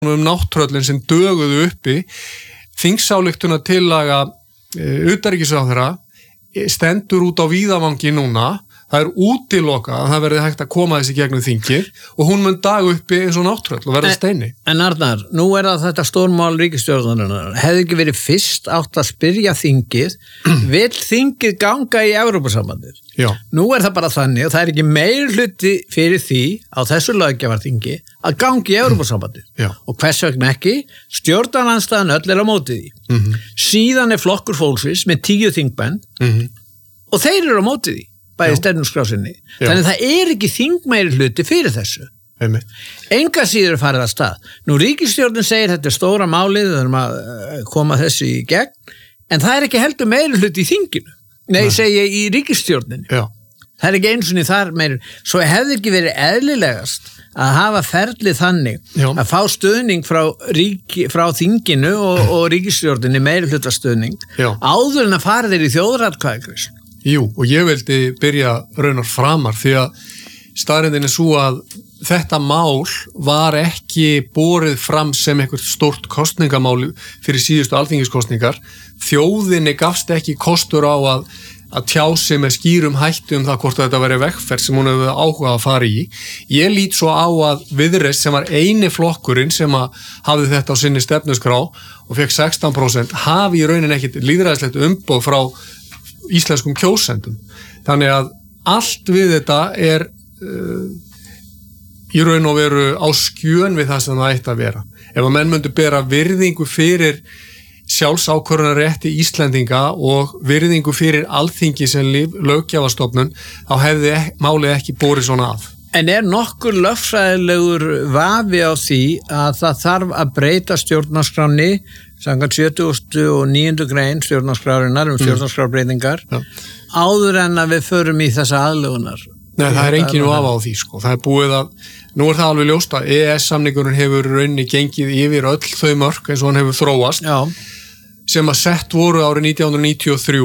nátttröllin sem döguðu uppi, þingsályktuna utanríkisráðherra stendur út á víðavangi núna. Það útilokað að það verði hægt að koma þessi gegnum þingið og hún mun dag uppi eins og nátttröll og verða steini. En Arnar, nú það þetta stórmál ríkisstjórnarinnar. Hefði ekki verið fyrst átt að spyrja þingið, vill þingið ganga í Evrópusambandið? Já. Nú það bara þannig og það ekki meirihluti fyrir því á þessu löggjafarþingi að ganga í Evrópusambandið. Já. Og hvers vegna ekki? Stjórnarandstaðan öll á móti því. Síðan flokkur fólksins með 10 þingmenn og þeir á móti því. Bæði stefnusskrásinni. Þannig það ekki þingmeirihluti fyrir þessu. Enga síður farið að stað. Nú ríkisstjórnin segir þetta stóra málið, þurfum að koma þessu í gegn, en það ekki heldur meirihluti í þinginu. Nei, segi í ríkisstjórninni. Já. Það ekki eins og niður þar meir. Svo hefði ekki verið eðlilegast að hafa ferlið þannig að fá stuðning frá þinginu og ríkisstjórninni meirihluta stuðning áður en að fara þeir í þjóðaratkvæðagreiðslu. Jú, og ég vildi byrja raunar framar því að staðreyndin svo að þetta mál var ekki borið fram sem eitthvað stórt kosningamál fyrir síðustu alþingiskosningar. Þjóðinni gafst ekki kostur á að tjá sig með skýrum hætti það hvort þetta væri vegferð sem hún hefði áhuga að fara í. Ég lít svo á að Viðreisn sem var eini flokkurinn sem hafði þetta á sinni stefnuskrá og fekk 16% hafi í rauninni ekkit lýðræðislegt umboð frá íslenskum kjósendum. Þannig að allt við þetta í raun og veru á skjön við það sem það ætti að vera. Ef að menn myndu bera virðingu fyrir sjálfsákvörðunarrétti Íslendinga og virðingu fyrir alþingi sem löggjafastofnun, þá hefði málið ekki borið svona að. En nokkur lögfræðilegur vafi á því að það þarf að breyta stjórnarskránni samkvæmt 79. grein stjórnarskrárinnar stjórnarskrárbreytingar áður en að við förum í þessa aðlögunar? Nei, það engin vafa á því, sko. Það búið að, nú það alveg ljóst að EES-samningurinn hefur rauninni gengið yfir öll þau mörk eins og hann hefur þróast sem að sett voru árið 1993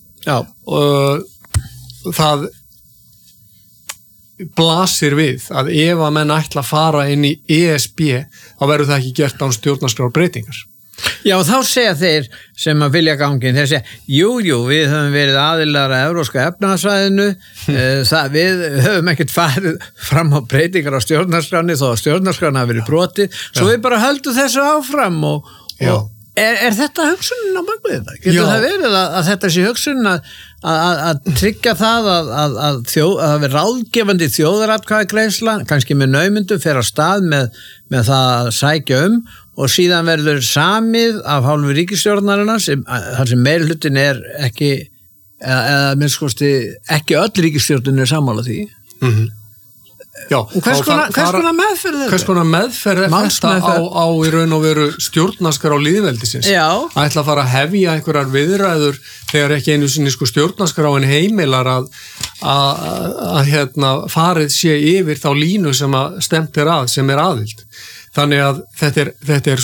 og það blasir við að ef að menn ætla að fara inn í ESB þá verður það ekki gert án stjórnarskrárbreytingar. Já, og þá segja þeir sem að vilja gangin, þeir segja, jú, við höfum verið aðilar að Evrópska efnahagssvæðinu, við höfum ekkert farið fram á breytingar á stjórnarskráni þó að stjórnarskráni hafi verið brotið, svo við bara höldum þessu áfram og þetta hugsunin á bakvið þetta? Getur það verið að þetta sé hugsunin að tryggja það að það verið ráðgefandi þjóðaratkvæðagreiðsla, kannski með naumundum, fer á stað með það að sækja og síðan verður samið af hálfu ríkisstjórnarinnar þar sem meirihlutin ekki eða minnskosti ekki öll ríkisstjórnin sammála því. Já, hvers konar meðferð er hvers konar meðferð er þetta á í raun og veru stjórnarskrá lýðveldisins? Það ætla að fara að hefja einhverjar viðræður þegar ekki einu sinni stjórnarskráin heimilar að farið sé yfir þá línu sem að stemt sem aðild. Þannig að þetta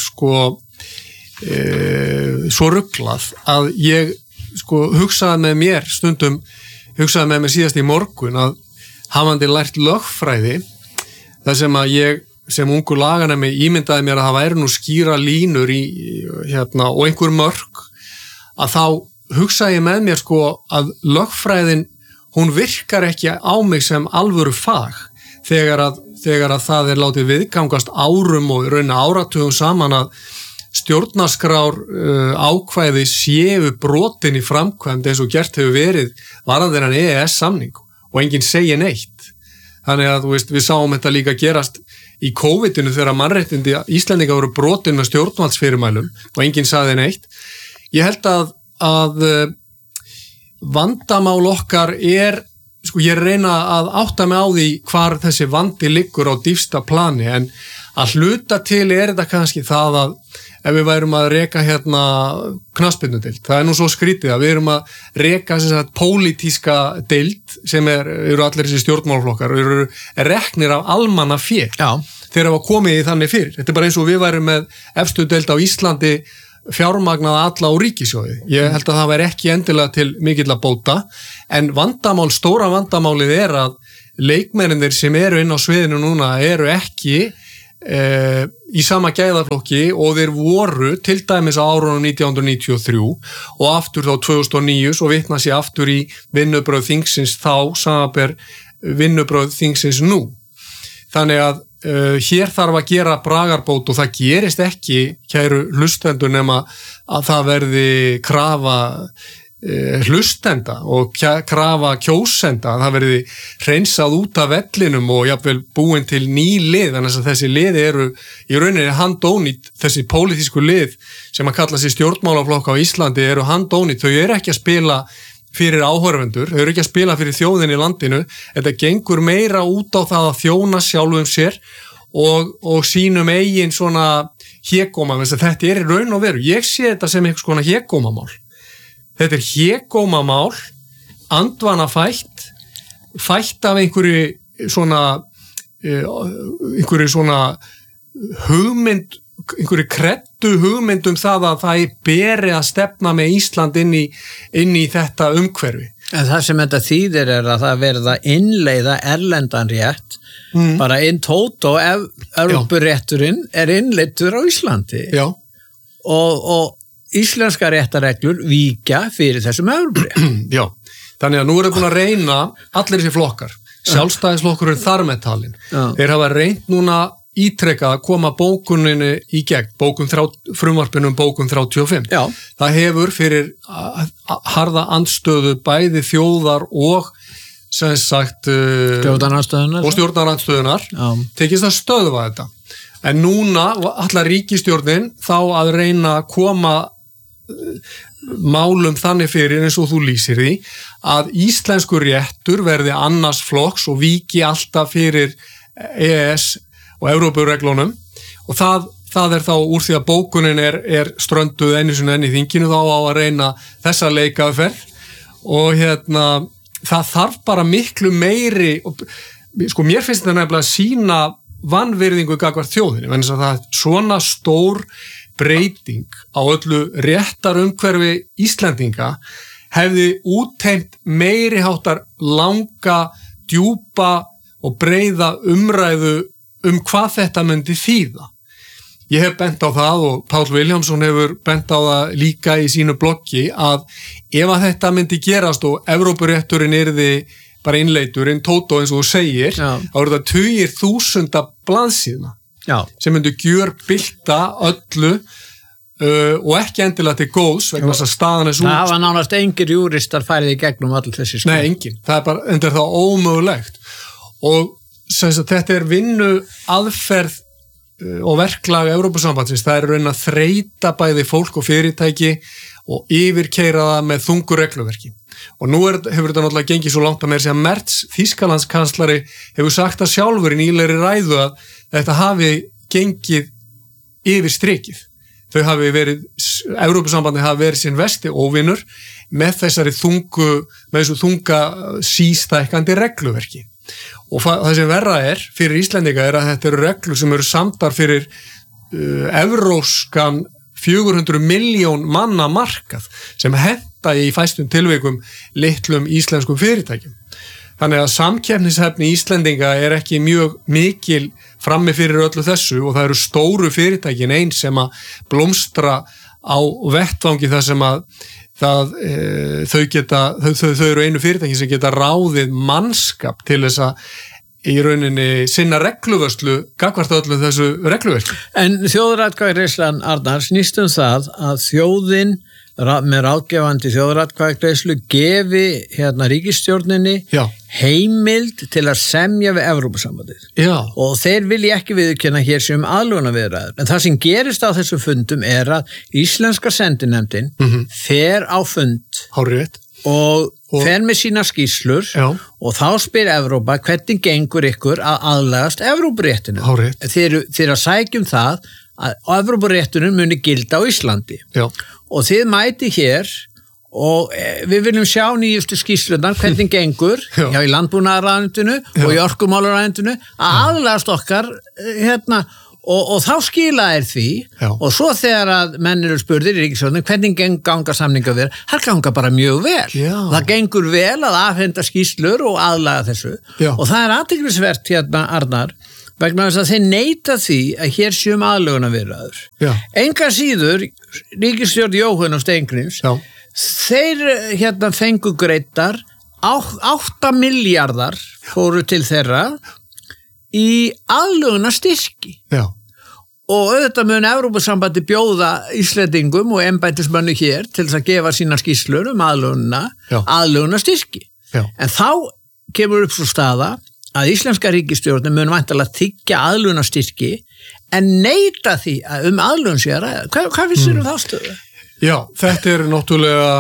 svo ruglað að ég hugsaði með mér síðast í morgun að hafandi lært lögfræði það sem að ég sem ungur laganemi ímyndaði mér að það væri nú skýra línur og einhver mörk að þá hugsaði ég með mér að lögfræðin hún virkar ekki á mig sem alvöru fag þegar að það látið viðgangast árum og raun áratugum saman að stjórnarskrár ákvæði séu brotin í framkvæmd eins og gert hefur verið varðandi þennan EES-samning og enginn segir neitt. Þannig að við sáum þetta líka gerast í COVID-inu þegar mannréttindi Íslendinga voru brotin með stjórnvaldsfyrirmælum og enginn sagði neitt. Ég held að vandamál okkar ég reyna að átta mig á því hvar þessi vandi liggur á dýpsta plani en að hluta til þetta kannski það að ef við værum að reka knattspyrnudeild, það nú svo skrítið að við erum að reka pólitíska deild sem eru allir þessi stjórnmálaflokkar og eru reknir af almannafé þegar það var komið í þannig fyrir. Þetta bara eins og við værum með efstu deild á Íslandi fjármagnaða alla á ríkissjóði. Ég held að það væri ekki endilega til mikilla bóta en stóra vandamálið að leikmennir sem eru inn á sviðinu núna eru ekki í sama gæðaflokki og þeir voru til dæmis á árunum 1993 og aftur þá 2009 svo vitna sér aftur í vinnubrögð þingsins þá samanber vinnubrögð þingsins nú. Þannig að hér þarf að gera bragarbót og það gerist ekki, kæru hlustendur, nema að það verði krafa hlustenda og krafa kjósenda, það verði hreinsað út af vellinum og jafnvel búin til ný lið, þannig að þessi lið eru í rauninni handónýtt, þessi pólitísku lið sem að kalla sig stjórnmálaflokka á Íslandi eru handónýtt, þau eru ekki að spila fyrir áhorfendur, þau eru ekki að spila fyrir þjóðin í landinu, þetta gengur meira út á það að þjóna sjálfum sér og sínum eigin svona hégóma, þetta er í raun og veru, ég sé þetta sem einhvers konar hégómamál. Þetta er hégómamál, andvana fætt af einhverju svona hugmynd, einhverju kreddu hugmynd það að það beri að stefna með Ísland inn í þetta umhverfi. En það sem þetta þýðir er að það verða innleiða erlendan rétt, bara tótó Evrópurétturinn er innleiddur á Íslandi. Já. Og íslenska réttareglur víkja fyrir þessum Evrópurétt. Já, þannig að nú eru búin að reyna allir þessi flokkar, sjálfstæðisflokkurinn þar með talin. Þeir hafa reynt núna ítrekað að koma bókuninni í gegn, frumvarpinu bókun 35. Já. Það hefur fyrir harða andstöðu bæði þjóðar og sem sagt stjórnarandstöðunar tekist að stöðva þetta. En núna ætlar ríkisstjórnin þá að reyna að koma málum þannig fyrir eins og þú lýsir því að íslenskur réttur verði annars flokks og víki alltaf fyrir EES og Evrópureglunum og það er þá úr því að bókunin er strönduð einu sinni enn í þinginu þá á að reyna þessa leikaðferð og það þarf bara miklu meiri sko mér finnst þetta nefnilega að sýna vanvirðingu gagnvart þjóðinni, vegna þess að það er svona stór breyting á öllu réttarumhverfi Íslendinga hefði útheimt meiriháttar langa, djúpa og breiða umræðu hvað þetta myndi þýða. Ég hef bent á það og Páll Vilhjálmsson hefur bent á það líka í sínu bloggi að ef að þetta myndi gerast og Evrópurétturinn yrði bara innleitur, tótó eins og þú segir, þá eru það tugir þúsunda blaðsíðna sem myndu gjörbylta öllu og ekki endilega til góðs vegna þess að staðan er svo. Það hafa nánast engir júristar færið í gegnum allir þessi sko. Nei, engin. Það er bara, endur það ómögulegt. Og þetta er vinnu aðferð og verklag Evrópusambandsins. Það er raun að þreyta bæði fólk og fyrirtæki og yfirkeyra það með þungu regluverki. Og nú hefur þetta náttúrulega gengið svo langt að meira segja Merz, Þýskalandskanslari, hefur sagt að sjálfur í nýlegri ræðu að þetta hafi gengið yfir strikið. Þau hafi verið, Evrópusambandi hafi verið sín versti óvinur með þessu þunga sístækkandi regluverki. Og það sem verra er fyrir Íslendinga er að þetta eru reglur sem eru samdar fyrir evrópskan 400 milljón manna markað sem henta í fæstum tilvikum litlum íslenskum fyrirtækjum. Þannig að samkeppnishæfni Íslendinga er ekki mjög mikil frammi fyrir öllu þessu og það eru stóru fyrirtækin eins sem að blómstra á vettvangi þar sem að þau eru einu fyrirtækin sem geta ráðið mannskap til þess að í rauninni sinna regluvörslu gagnvart öllu þessu regluverki. En þjóðaratkvæðagreiðslan, Arnar, snýst það að þjóðin með ráðgefandi þjóðaratkvæðagreiðslu gefi ríkisstjórninni heimild til að semja við Evrópusambandið. Já. Og þeir vilja ekki viðurkenna hér sem aðlögunarviðræður. En það sem gerist á þessum fundum er að íslenska sendinefndin fer á fund. Hárrétt. Og fer með sína skýrslur og þá spyr Evrópa hvernig gengur ykkur að aðlagast Evrópuréttinu. Þeir að sækjum það að Evrópuréttunum muni gilda á Íslandi. Já. Og þið mæti hér og við viljum sjá nýjustu skýrslunar hvernig gengur í landbúnaðarráðuneytinu og í orkumálaráðuneytinu að aðlagast okkar og þá skila því og svo þegar að menn eru spurðir í ríkisstjórninni hvernig ganga samninga við það ganga bara mjög vel. Það gengur vel að afhenda skýrslur og aðlaga þessu og það er athyglisvert Arnar vegna þess að þeir neita því að hér séum aðlögunarviðræður. Enga síður ríkisstjórn Jóhann og Steingríms, þeir fengu greiddar 8 milljarðar fóru til þeirra í aðlögunarstyrki. Og auðvitað mun Evrópusambandi bjóða Íslendingum og embættismönnu hér til þess að gefa sína skýrslur aðlögunarstyrki. En þá kemur upp svo staða að íslenska ríkisstjórnin mun væntanlega þiggja aðlögunarstyrki en neita því að aðlögun sé að ræða. Hvað vissir þá stöðu? Já, þetta náttúrulega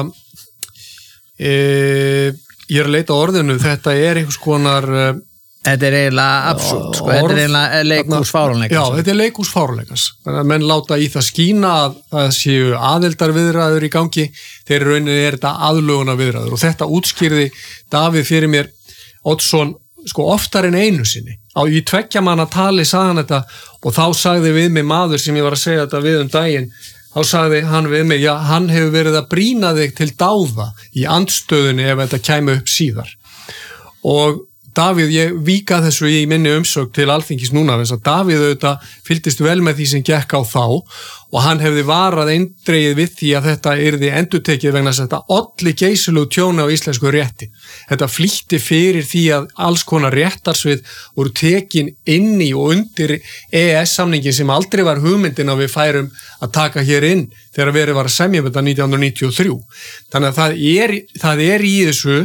ég að leita orðinu, þetta einhvers konar Þetta eiginlega absúrt, þetta eiginlega leikhús fáránleikas. Já, þetta leikhús fáránleikas. Þannig að menn láta í það skína að það séu aðildarviðræður í gangi, þegar rauninni þetta aðlögunarviðræður. Og þetta útskýrði Davíð fyrir mér Oddsson oftar en einu sinni. Í 2 manna tali sagði hann þetta og þá sagði við mig maður sem ég var að segja þetta við daginn, þá sagði hann við mig, já, hann hefur verið að brýna þig til dáða í andstöðunni ef þetta kæmi upp síðar. Og Davíð, ég víka þessu í minni umsögn til Alþingis núna, þess að Davíð auðvitað fylgdist vel með því sem gekk á þá og hann hefði varað eindregið við því að þetta yrði endurtekið vegna þess að þetta olli geysilegu tjóni á íslensku rétti. Þetta flýtti fyrir því að alls konar réttarsvið voru tekin inn í og undir EES-samningin sem aldrei var hugmyndin að við færum að taka hér inn þegar verið var að semja þetta 1993. Þannig að það er í þessu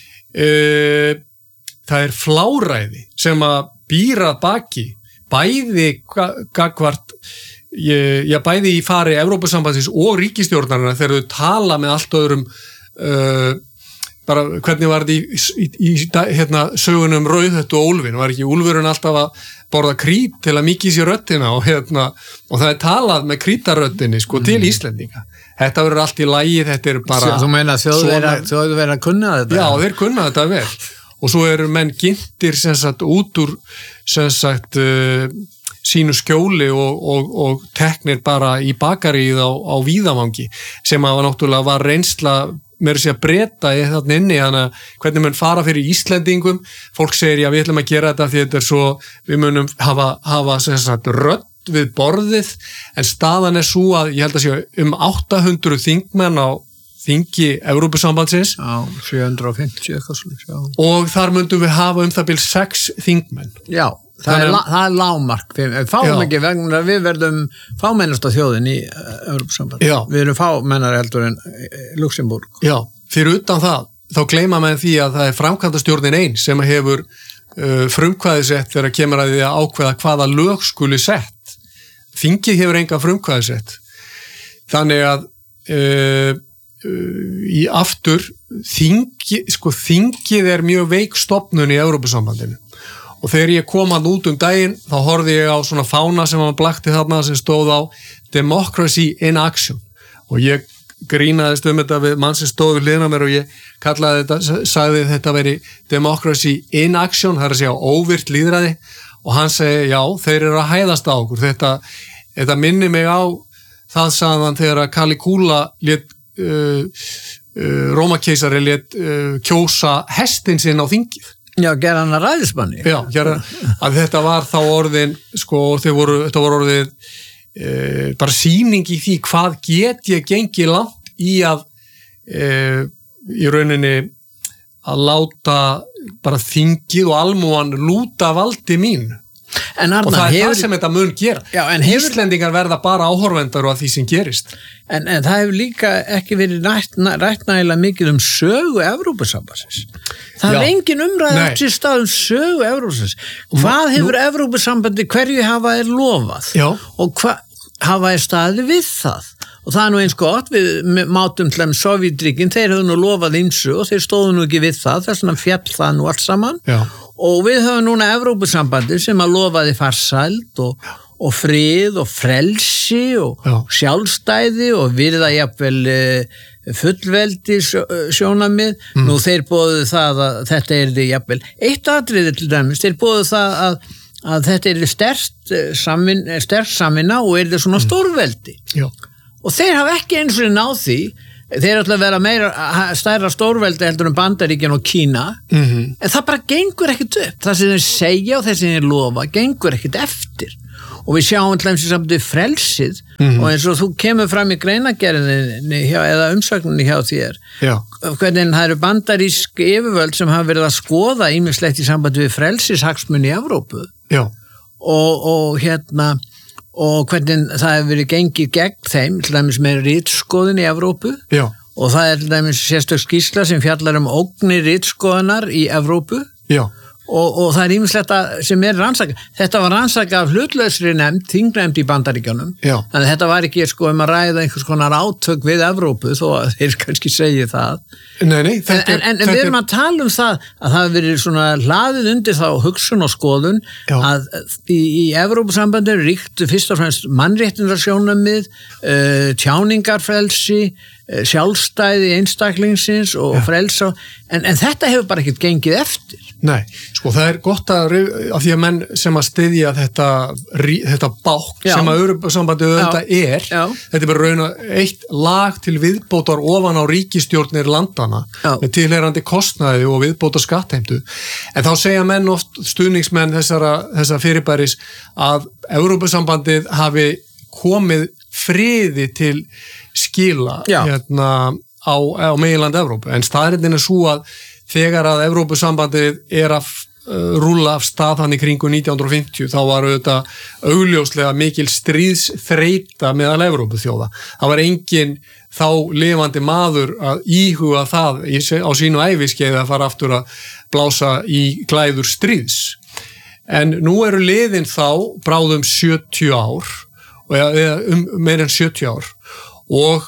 það fláræði sem að býra baki bæði gagvart bæði í fari Evrópusambandsins og ríkisstjórnarna þegar þau tala með allt öðrum bara hvernig var þetta í sögunum Rauðhött og Úlfinn, var ekki Úlfurinn alltaf að borða krít til að mikið sér röddina og það talað með krítaröddinni til Íslendinga. Þetta verður allt í lagi, þetta bara Þú meina þjóðverðir að kunna þetta? Já, þeir kunna þetta vel. Og svo eru menn gintir út úr sínu skjóli og teknir bara í bakaríð á víðavangi sem að náttúrulega var reynsla með þess að breyta í þarna inni, þannig að hvernig mun fara fyrir Íslendingum, fólk segir já við ætlum að gera þetta því þetta svo, við munum hafa rödd við borðið, en staðan svo að ég held að sé 800 þingmenn á þingi Evrópusambandsins 750 eitthvað svona og þar myndum við hafa það bil 6 þingmenn. Já, það er lágmark fáum ekki vegna við verðum fámennasta þjóðin í Evrópusamband. Við erum fámennar heldur en Luxemburg. Já, fyrir utan það þá gleyma menn því að það er framkvæmdastjórnin ein sem hefur frumkvæðisett þegar kemur að því að ákveða hvaða lög skuli sett. Þingið hefur enga frumkvæðisett. Þannig að í aftur þingið er mjög veik stofnun í Evrópusambandinu og þegar ég kom hann út daginn þá horfði ég á svona fána sem hann blakti þarna sem stóð á Democracy in Action og ég grínaðist þetta við mann sem stóð við hliðina mér og ég kallaði þetta, sagði þetta veri Democracy in Action, það er að segja óvirt lýðræði og hann segi já, þeir eru að hæðast á okkur, þetta minni mig á það sagðan þegar að Caligula lét Rómakeisari lét kjósa hestinn sinn á þingið. Já, gera hann að ræðismanni. Já, að þetta var þá orðin þetta var orðið bara sýning í því hvað get ég gengið langt í að í rauninni að láta bara þingið og almúan lúta valdi mín. Arnar, og það það sem þetta mun gera. Já, Íslendingar verða bara áhorfendar og að því sem gerist. En það hefur líka ekki verið rætt nægilega mikið sögu Evrópusambandsins. Það er engin umræða til stað sögu Evrópusambandsins. Hvað hefur Evrópusambandi, hverju hafa þeir lofað? Já. Og hafa þeir staðið við það? Og það eins gott, við mátum til Sovjetríkin, þeir höfðu lofað ýmsu og þeir stóðu ekki við það, þess vegna fjall það allt saman. Já. Og við höfum núna Evrópusambandi sem að lofaði farsæld og frið og frelsi og sjálfstæði og virða jafnvel fullveldi sjónarmið. Nú þeir boðuðu það að þetta yrði jafnvel eitt atriði til dæmis, þeir boðuðu það að þetta yrði sterk samvinna og yrði svona stórveldi. Já. Og þeir hafa ekki eins og náð því þeir ætla að vera meira stærra stórveldi heldur Bandaríkin og Kína en það bara gengur ekkert upp það sem þeir segja og það sem þeir lofa gengur ekkert eftir og við sjáum alltaf samt við frelsið og eins og þú kemur fram í greinagerðinni eða umsögninni hjá þér hvernig það eru bandarísk yfirvöld sem hafa verið að skoða ýmislegt í sambandi við frelsishagsmuni í Evrópu og hvernig það hefur verið gengið gegn þeim, til dæmis með ritskoðun í Evrópu og það til dæmis sérstök skýrsla sem fjallar ógnir ritskoðunar í Evrópu og það ýmislegt sem rannsaka. Þetta var rannsaka af hlutlausri nefnd, þingnefnd í Bandaríkjunum þannig að þetta var ekki að ræða einhvers konar átök við Evrópu þó að þeir kannski segi það Nei, en við erum að tala það að það hefur verið svona hlaðið undir þá hugsun og skoðun að í Evrópusambandi ríktu fyrst og fremst mannréttindasjónarmið tjáningarfrelsi sjálfstæði einstaklingsins og frelsa en þetta hefur bara ekkert gengið eftir Nei, sko það gott að því að menn sem að styðja þetta bákn sem að Evrópusambandi auðvitað þetta bara raun eitt lag til viðbótar ofan á ríkisstjórnir landana með tilheyrandi kostnaði og viðbótar skattheimtu en þá segja menn oft stuðningsmenn þessa fyrirbæris að Evrópusambandið hafi komið friði til skila á meginland Evrópu en staðreyndin svo að þegar að Evrópusambandið að rúlla af stað hann í kringu 1950 þá var auðvitað augljóslega mikil stríðsþreyta meðal Evrópuþjóða. Það var engin þá lifandi maður að íhuga það á sínu æviskeiði að fara aftur að blása í glæður stríðs. En nú eru liðin þá bráðum 70 ár eða meir en 70 ár og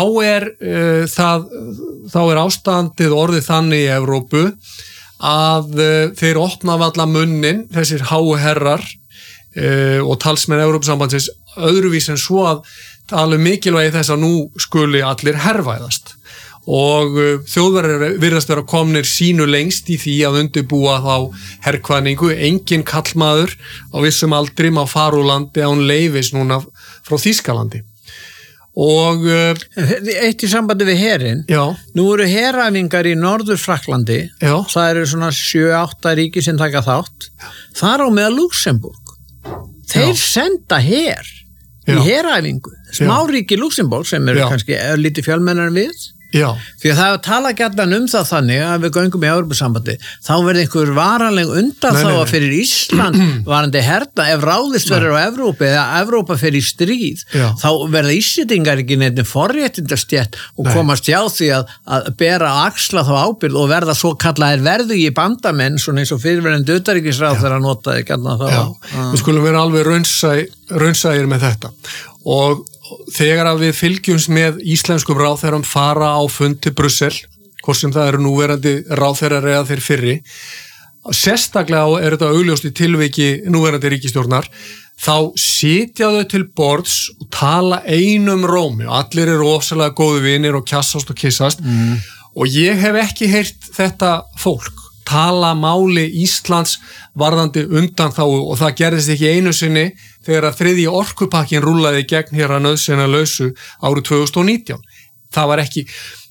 þá er ástandið orðið þannig í Evrópu að þeir opna valla munnin, þessir háu herrar og talsmenn Evrópusambandsins öðruvís en svo að tala mikilvægi þess að nú skuli allir herrvæðast og þjóðverðir virðast vera komnir sínu lengst í því að undirbúa þá herrkvæningu, engin kallmaður á vissum aldri má fara úr landi án leyfis núna frá Þýskalandi og eitt í sambandi við herinn nú eru heræfingar í Norður-Frakklandi það eru svona 7-8 ríki sem taka þátt þar á meðal Luxemburg þeir senda her í heræfingu smáríki Luxemburg sem eru kannski lítið fjölmennar en við því að það tala gjarnan það þannig að við göngum í Evrópusambandi þá verði einhver varanleg undanþága fyrir Ísland varandi herna ef ráðist verður á Evrópu eða Evrópa fer í stríð þá verða Íslendingar ekki neitt forréttindastétt og komast hjá því að bera að axla þá ábyrgð og verða svo kallaðir verðugi bandamenn svona eins og fyrirverandi utanríkisráðherra notaði gjarnan þá Við skulum vera alveg raunsægir með þetta og þegar að við fylgjumst með íslenskum ráðherrum fara á fund til Brussel, hvort sem það eru núverandi ráðherrar eða þeir fyrri, sérstaklega er þetta augljóst í tilviki núverandi ríkisstjórnar, þá sitja þau til borðs og tala einum rómi og allir eru ofsalega góði vinir og kjassast og kissast og ég hef ekki heyrt þetta fólk tala máli Íslands varðandi undanþágu og það gerðist ekki einu sinni þegar að þriðji orkupakkin rúllaði gegn hér að nauðsynjalausu árið 2019. Það var ekki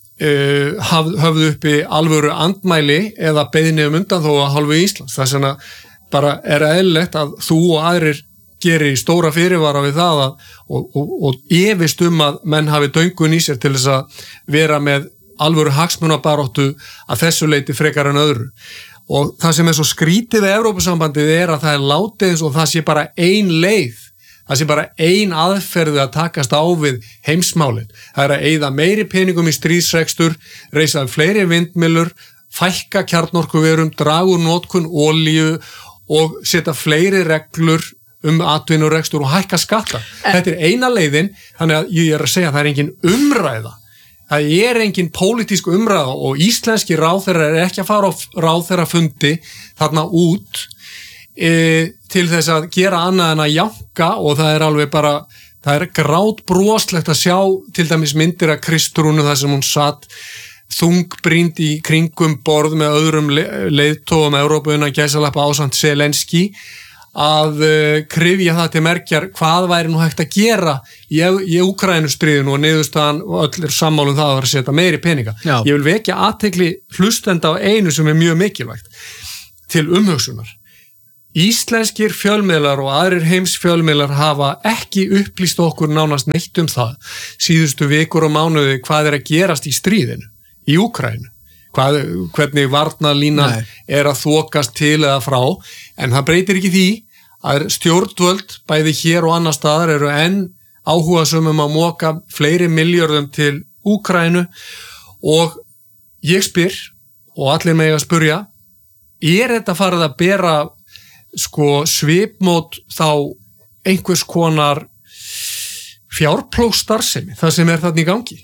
höfðu uppi alvöru andmæli eða beiðni undanþágu af hálfu Íslands. Það sem bara er eðlilegt að þú og aðrir gerir stóra fyrirvara við það og efist að menn hafi döngun í sér til þess að vera með alvöru hagsmunabaráttu að þessu leyti frekar en öðru. Og það sem er svo skrítið við Evrópusambandið er að það er látið eins og það sé bara ein leið. Það sé bara ein aðferði að takast á við heimsmálin. Það er að eyða meiri peningum í stríðsrekstur, reisa fleiri vindmyllur, fækka kjarnorkuverum, draga úr notkun olíu og setja fleiri reglur atvinnurekstur og hækka skatta. Þetta er eina leiðin, þannig að ég er að segja að það er engin umræða. Það er engin pólitísk umræða og íslenski ráðherrar er ekki að fara á ráðherrafundi þarna út til þess að gera annað en að janka og það er alveg bara, það er grátbroslegt að sjá til dæmis myndir af Kristrúnu þar sem hún satt þungbrýnd í kringum borð með öðrum leiðtogum Evrópu innan gæsalappa ásamt Zelenski að kryfja það til merkjar hvað væri nú hægt að gera í Úkraínustríðinu og niðurstaðan og öll er sammálum það að vera að setja meiri peninga. Já. Ég vil vekja athygli hlustenda á einu sem er mjög mikilvægt til umhugsunar. Íslenskir fjölmiðlar og aðrir heims fjölmiðlar hafa ekki upplýst okkur nánast neitt það síðustu vikur og mánuði hvað er að gerast í stríðinu í Úkraínu. Hvernig varnarlínan er að þokast til eða frá, en það breytir ekki því að stjórnvöld bæði hér og annar staðar eru enn áhugasömum að moka fleiri milljörðum til Úkraínu og ég spyr og allir mega að spurja, er þetta farið að bera svipmót þá einhvers konar fjárplógsstarfsemi, það sem er þarna í gangi?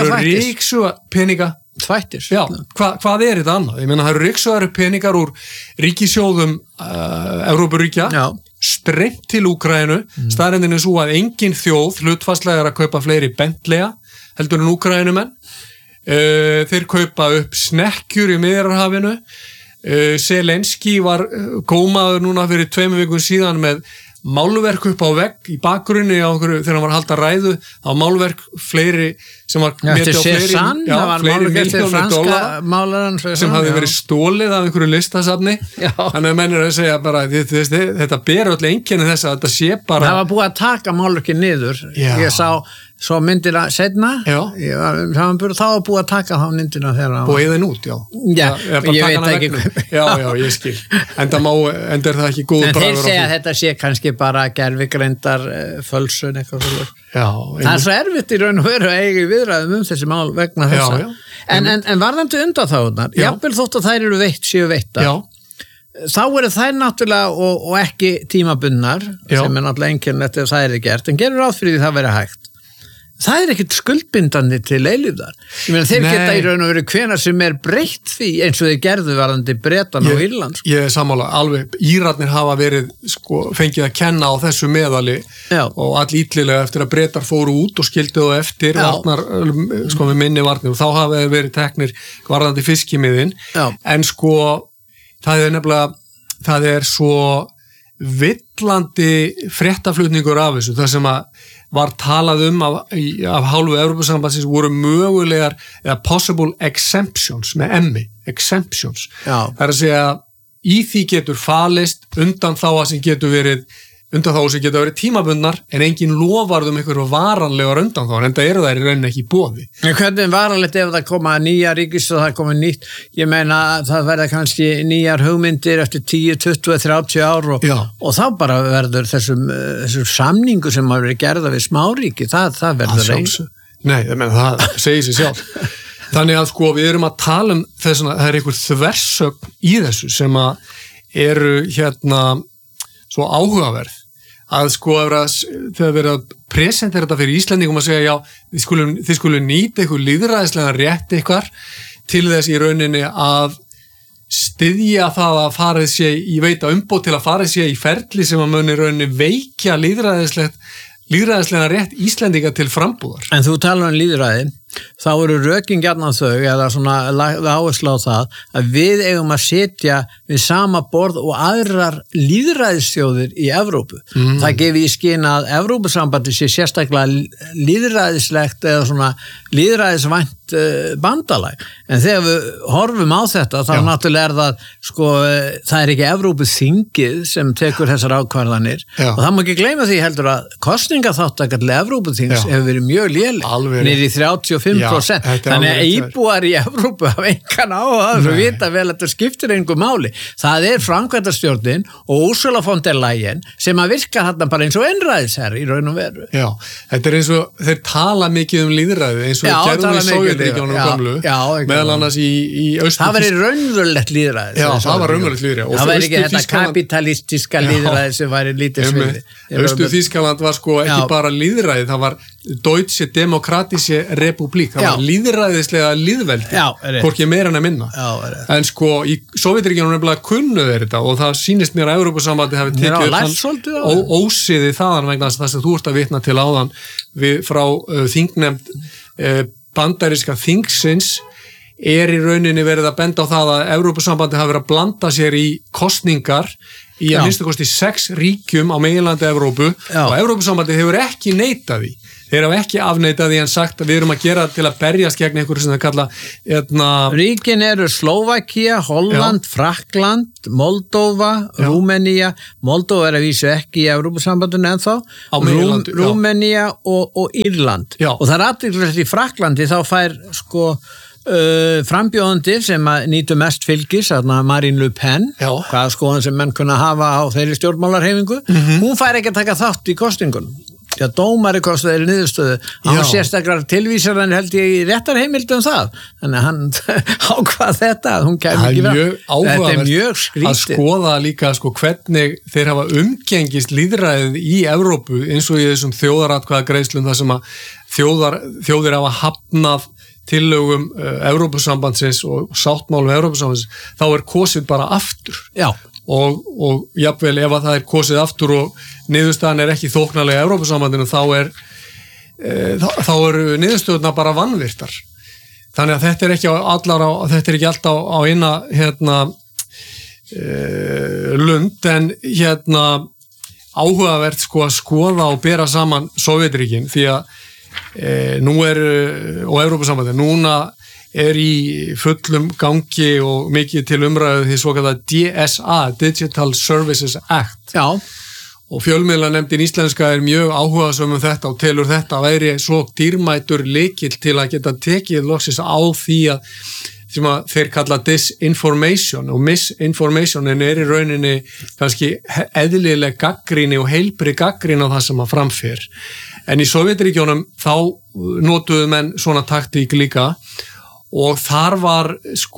Þvættis. Já, hvað er þetta annað? Ég meina, það eru ryksugaru peningar úr ríkisjóðum Evrópuríkja, streymt til Úkraínu, staðreyndin er svo að engin þjóð hlutfallslega er að kaupa fleiri Bentleya heldur en Úkraínumenn. Þeir kaupa upp snekkjur í Miðjarðarhafinu. Zelenski var gómaður núna fyrir 2 vikum síðan með málverk upp á vegg í bakgrunni á okkur þegar hann var að halda ræðu á málverk fleiri sem var metið á fleiri milljónir dollara sem hafði verið stólið af einhverju listasafni. Þannig að menn eru að segja bara þetta ber öll einkenni þess að þetta sé bara það var búið að taka málverkin niður. Ég sá svo myndina setna það var búið að taka þá myndina þegar og eða út, ég veit ekki já, ég skil en er það ekki góð bragur. Þeir segja að þetta sé kannski bara gervigreindar fölsun eitthvað fyrir. Það er svo erfitt í raun og veru að eiga í viðræðum þessi mál vegna þessa. En varðandi undanþágurnar, jafnvel þótt að þær eru séu veittar, þá eru þær náttúrulega og ekki tímabundnar sem er náttúrulega einkennilegt ef það er gert, en gerur ráð fyrir því það verið hægt. Það er ekkert skuldbindandi til eilífðar. Ég meina, þeir geta í raun og veru hvenær sem er breytt því eins og þeir gerðu varðandi Bretan og Írland. Ég er sammála, alveg, Írarnir hafa verið fengið að kenna á þessu meðali og all ítlilega eftir að Bretar fóru út og skildu þá eftir varnar, með minni varnir og þá hafa þeir verið teknir varðandi fiskimiðin. En það er nefnilega, það er svo villandi fréttaflutningur af þessu, það sem að var talað af hálfu Evrópusambandsins voru mögulegar eða possible exemptions með emmi, exemptions. Það er að segja í því getur falist undanþága sem getur verið tímabundnar en engin lofarð einhverju varanlegar undanþágar en það eru þær í rauninni ekki í boði. En hvernig er varanlegt ef það koma nýja ríkis og það koma nýtt, ég meina það verða kannski nýjar hugmyndir eftir 10, 20, 30 ár og þá bara verður þessum samningu sem hafa verið gerða við smáríki, það verður eins. Nei, ég meina það segir sig sjálf. Þannig að við erum að tala þess að það er einhver þversögn í þessu sem að eru svo áhugaverð að þegar verið að presentera þetta fyrir Íslendingum að segja þið skulum nýta eitthvað lýðræðislega rétt eitthvað til þess í rauninni að styðja það að farið sé í veita umboð til að farið sé í ferli sem að muni rauninni veikja lýðræðislega rétt Íslendinga til frambúðar. En þú talar lýðræði, þá eru rökin gjarnan þau eða svona áherslu á það að við eigum að setja við sama borð og aðrar lýðræðisþjóðir í Evrópu. Það gefi í skyn að Evrópusambandi sé sérstaklega lýðræðislegt eða svona lýðræðisvænt bandalag. En þegar við horfum á þetta þá náttúrulega er það það er ekki Evrópuþingið sem tekur þessar ákvarðanir og það má ekki gleyma því heldur að kosningaþátttaka til Evrópuþings hefur verið mjög léleg niður í 35%. Þannig að íbúar í Evrópu hafa engan áhuga að vita vel að þetta skiptir engu máli. Það er framkvæmdastjórnin og Ursula von der Leyen sem að virka þarna bara eins og einræðisherra í raun og veru. Já, þetta er eins og þeir tala mikið líðræði eins og gerðum í Sovétríkjunum gömlu, meðal annars í Austur-Þýskalandi. Það væri raunverulegt líðræði. Já, það var raunverulegt líðræði. Það væri ekki þetta kapitalistiska líðræði sem væri lítið sviði. Austur-Þýskaland var ekki bara líðræði, það var Deutsche Demokratische Republik, það var líðræðislega líðveldi, hvorki meira en að minna. En í Sovétríkjunum nefnilega kunnu þeir þetta og það sýnist mér að Evrópusambandi hafi tekið ósiði þaðan vegna þess að þú ert að vitna til áðan frá þingnefnd bandaríska þingsins er í rauninni verið að benda á það að Evrópusambandi hafi verið að blanda sér í kosningar í að minnsta kosti 6 ríkjum á meginlandi Evrópu og Evrópusambandið hefur ekki neitað því. Þeir hafa ekki afneitað því en sagt að við erum að gera til að berjast gegn einhverju sem það kalla Ríkin eru Slóvakía, Holland, Frakkland, Moldóva, Rúmenía. Moldóva að vísu ekki í Evrópusambandinu ennþá. Rúmenía og Írland. Og það athyglisvert í Frakklandi þá fær frambjóðandi sem að nýtu mest fylgis, Marine Le Pen, hvaða skoðun sem menn kunna hafa á þeirri stjórnmálarhefingu, hún fær ekki að taka þátt í kosningunum. Já, dómari kostaði þeirri niðurstöðu. Hann sérstaklega tilvísar hann held ég í réttarheimildum það. Þannig að hann ákvað þetta, hún kæmi ekki fram. Þetta er mjög skrítið. Að skoða líka hvernig þeir hafa umgengist lýðræðið í Evrópu eins og í þessum þjóðaratkvæðagreiðslum þar sem að þjóðir hafa hafnað tillögum Evrópusambandsins og sáttmálum Evrópusambandsins, þá kosið bara aftur. Já. Og jafnvel ef að það kosið aftur og niðurstaðan ekki þóknarlega í Evrópusambandinu þá eru niðurstöðuna bara vanvirtar. Þannig að þetta ekki alltaf á eina lund en áhugavert að skoða og bera saman Sovétríkin því að nú og Evrópusambandinu núna í fullum gangi og mikið til umræðu því svo kallað DSA, Digital Services Act. Já. Og fjölmiðlanefndin íslenska mjög áhugasöm þetta og telur þetta væri svo dýrmætur lykill til að geta tekið loksins á því sem að þeir kalla disinformation og misinformationin í rauninni kannski eðlileg gagnrýni og heilbrigð gagnrýni á það sem að framfer. En í Sovétríkjunum þá notuðu menn svona taktík líka og þar var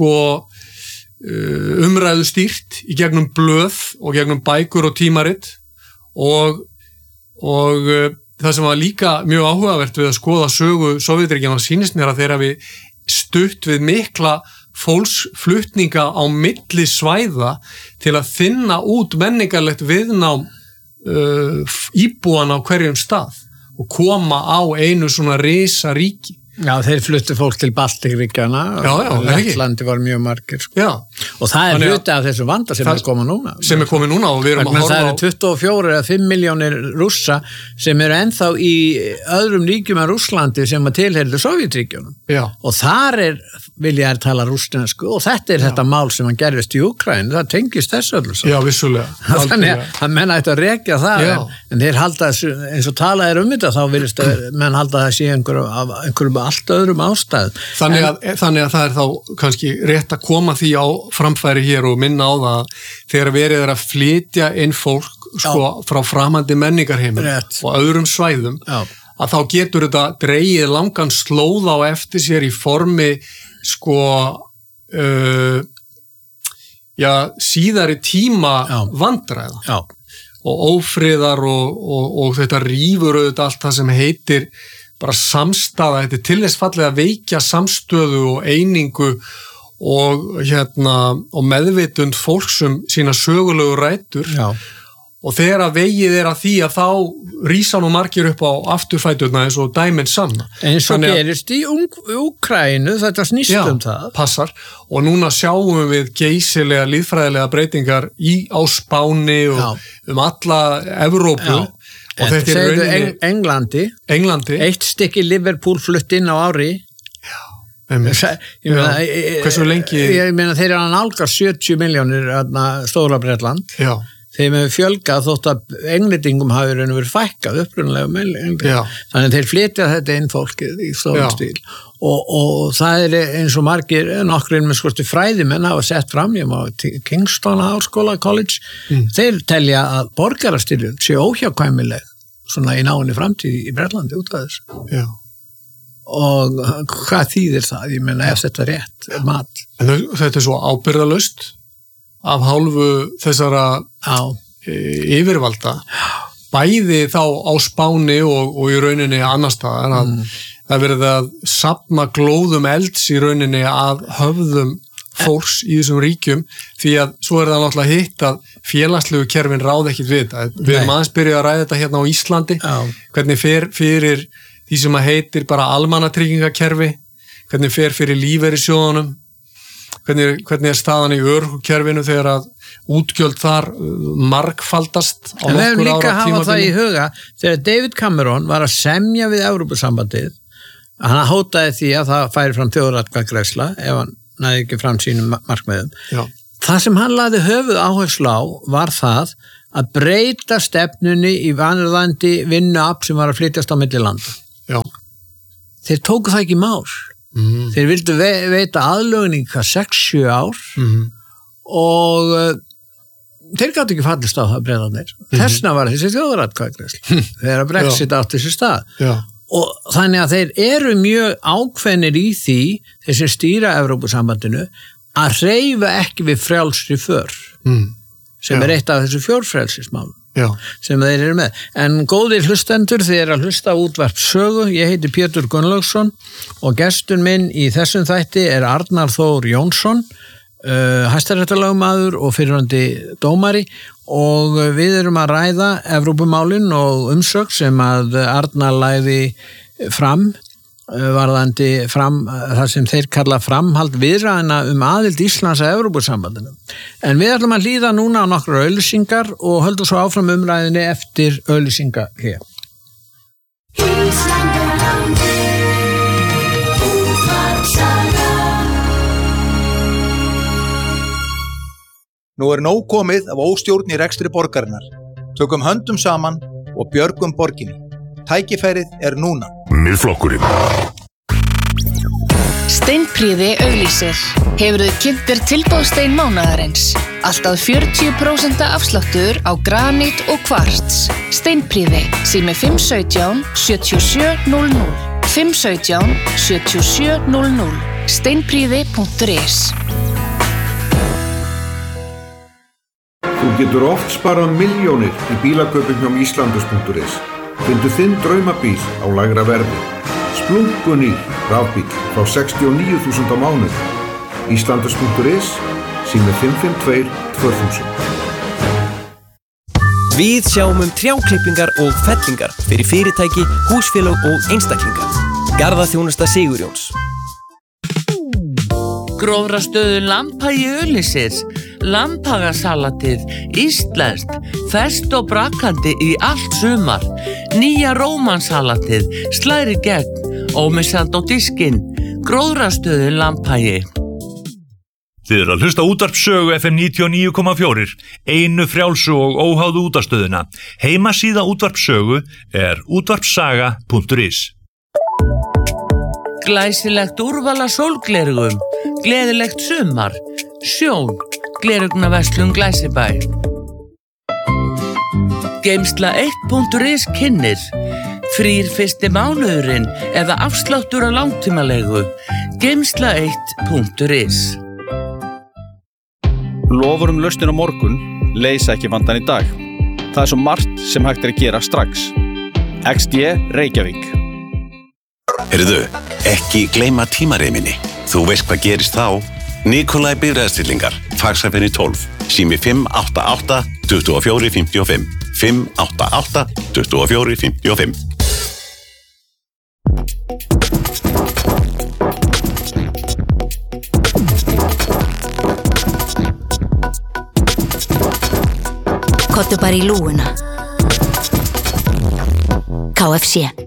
umræðu stýrt í gegnum blöð og gegnum bækur og tímarit og það sem var líka mjög áhugavert við að skoða sögu Sovétríkjanna sýnist mér að þeir hafi stutt við mikla fólksflutninga á milli svæða til að þynna út menningarlegt viðnám íbúana á hverjum stað og koma á einu svona risa ríki. Já, þeir fluttu fólk til Baltíkríkjana og Lettlandi var mjög margir. Og það hluti af þessu vanda sem komið núna. Sem komið núna og við erum að horfa á... Það 24 eða 5 milljónir Rússa sem eru ennþá í öðrum ríkjum en Rússlandi sem að tilheyrðu Sovétríkjunum. Og þar vilja tala rússnesku og þetta þetta mál sem hann gerðist í Úkraínu, það tengist þessu öllu. Já, vissulega. Þannig að menn ætti að rekja það en þeir halda eins og talað þetta þá vilist menn halda það sé einhverjum allt öðrum ástæð. Þannig að það þá kannski rétt að koma því á framfæri hér og minna á það þegar verið að flytja inn fólk frá framandi menningarheimum og öðrum svæðum að þá getur þetta dregið langan slóð á eftir sér í formi síðari tíma vandræða og ófriðar og þetta rífur auðvitað allt það sem heitir bara samstaða, þetta til þess fallið að veikja samstöðu og einingu og meðvitund fólksum sína sögulegu rætur og þegar að vegið að því að þá rísa nú margir upp á afturfæturna eins og dæmin sanna. Eins og gerist í Úkraínu, þetta snýst það. Passar. Og núna sjáum við geysilega líffræðilega breytingar á Spáni og alla Evrópu. Og þetta rauninni... Englandi. Eitt stykki Liverpool flutt inn á ári. Hversu lengi... Ég meina þeir eru að nálgast 70 milljónir Stóra Bretland. Já. Þeim hefur fjölgað þótt að englendingum hafi verið fækkað upprunalega englendingum. Þannig að þeir flytja þetta inn fólkið í stórum stíl. Og það eins og margir nokkrir með fræðimenn hafa sett fram ég má Kingston Háskóla College. Þeir telja að borgarastyrjöld sé óhjákvæmileg svona í náinni framtíð í Bretlandi út af þessu. Já. Og hvað þýðir það? Ég meina ef þetta rétt mat. En þetta svo ábyrgðalaust af hálfu þessara yfirvalda bæði þá á Spáni og í rauninni annar staðar að það verið að safna glóðum elds í rauninni að höfðum fólks í þessum ríkjum því að svo það náttúrulega hitt að félagslegu kerfin ráð ekkit við þetta. Við erum aðeins byrjuð að ræða þetta hérna á Íslandi hvernig fer fyrir því sem að heitir bara almannatryggingakerfi, hvernig fer fyrir lífeyrissjóðunum hvernig staðan í örorkukerfinu þegar að útgjöld þar margfaldast á nokkur ára tímabili. Við höfum líka að hafa það í huga þegar David Cameron var að semja við Evrópusambandið, hann hótaði því að það færi fram þjóðaratkvæðagreiðsla ef hann næði ekki fram sínum markmiðum. Já. Það sem hann lagði höfuð áherslu á var það að breyta stefnunni í vanurðandi vinnuafl sem var að flytjast á milli landa. Já. Þeir tóku það ekki í mál. Þeir vildu veita aðlögun í 6-7 ár og þeir gátu ekki fallist á það Bretarnir. Þessna var þessi þjóðaratkvæðagreiðsla þegar Brexit átti sér stað. Já. Og þannig að þeir eru mjög ákveðnir í því, þeir sem stýra Evrópusambandinu, að hreyfa ekki við frjálsri för, sem er eitt af þessu fjórfrelsismálum sem þeir eru með. En góðir hlustendur, þeir eru að hlusta útvarp sögu. Ég heiti Pétur Gunnlaugsson og gestur minn í þessum þætti er Arnar Þór Jónsson, hæstaréttarlögmaður og fyrrverandi dómari, og við erum að ræða Evrópumálin og umsögn sem að Arnar lagði fram varðandi það sem þeir kalla framhald viðræðna aðild Íslands að Evrópusambandinu. En við ætlum að hlýða núna á nokkrar auglýsingar og höldum svo áfram umræðinni eftir auglýsinga hér. Nú nóg komið af óstjórn í rekstri borgarinnar. Tökum höndum saman og björgum borginni. Tækifærið núna. Miðflokkurinn. Steinprýði auglýsir. Hefurðu kynnt þér tilboðstein mánaðarins? Allt að 40% afsláttur á granít og kvarts. Steinprýði, sími 517 7700. 517 7700. Steinprýði.is. Þú getur oft sparað milljónir í bílakaupum hjá Íslandus.is. Fyndu þinn draumabíl á lægra verði. Splunkunýr rafbíl frá 69.000 á mánuði. Íslandus.is, sími 552 2000. Við sjáum trjáklippingar og fellingar fyrir fyrirtæki, húsfélög og einstaklinga. Garðaþjónusta Sigurjóns. Grófrastöðu Lambhagi auglýsir. Lambhagasalatið, íslenskt, ferskt og brakandi í allt sumar. Nýja rómansalatið, slæri gegn, ómissandi á diskinn. Grófrastöðu Lambhagi. Þið eru að hlusta útvarp sögu FM 99,4, einu frjálsu og óháðu útvarpsstöðuna. Heimasíða útvarp sögu er útvarpsaga.is. Glæsilegt úrvala sólglerugum, gleðilegt sumar, sjón, glerugnaverslun Glæsibæ. Geymsla 1.is kynnir, frýr fyrsti mánuðurinn eða afsláttur á langtímalegu. Geymsla 1.is. Loforð lausnir á morgun leysa ekki vandann í dag. Það er svo margt sem hægt er að gera strax. XD Reykjavík. Heyrðu, ekki gleyma tímareiminni. Þú veist hvað gerist þá. Nikolai bifreiðastillingar, faxafenni 12, sími 588 24 55, 588 24 55. Kottu bara í lúguna. KFC.